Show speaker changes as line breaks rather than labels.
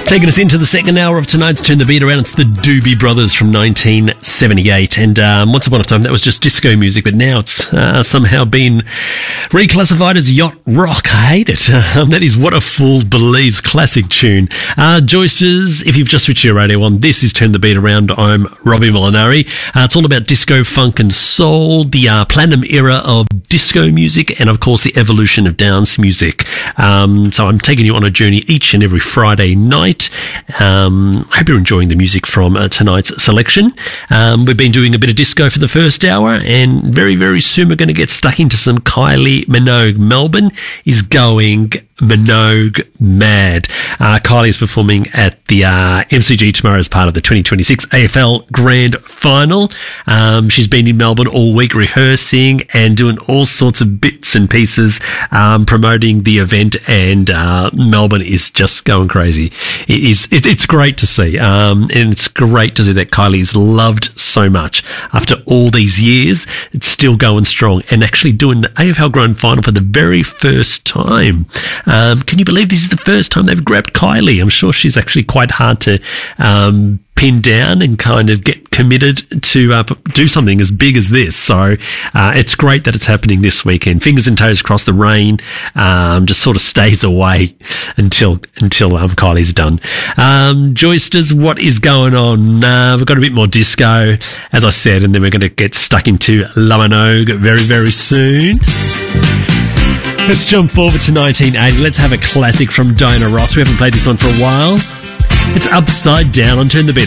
Taking us into the second hour of tonight's Turn the Beat Around, it's the Doobie Brothers from 1978. And once upon a time, that was just disco music, but now it's somehow been reclassified as yacht rock. I hate it. That is What a Fool Believes, classic tune. Joysters, if you've just switched your radio on, this is Turn the Beat Around. I'm Robbie Molinari. It's all about disco, funk and soul, the platinum era of disco music, and of course the evolution of dance music. So I'm taking you on a journey each and every Friday night. I hope you're enjoying the music from tonight's selection. We've been doing a bit of disco for the first hour, and very, very soon we're going to get stuck into some Kylie Minogue. Melbourne is going Minogue mad. Kylie is performing at the MCG tomorrow as part of the 2026 AFL Grand Final. She's been in Melbourne all week rehearsing and doing all sorts of bits and pieces, promoting the event, and Melbourne is just going crazy. It's great to see, and it's great to see that Kylie's loved so much after all these years. It's still going strong and actually doing the AFL Grand Final for the very first time. Can you believe this is the first time they've grabbed Kylie? I'm sure she's actually quite hard to pin down and kind of get committed to do something as big as this. So it's great that it's happening this weekend. Fingers and toes crossed the rain just sort of stays away until Kylie's done. Joysters, what is going on? We've got a bit more disco, as I said, and then we're going to get stuck into La Minogue very, very soon. Let's jump forward to 1980. Let's have a classic from Diana Ross. We haven't played this one for a while. It's Upside Down on Turn the Beat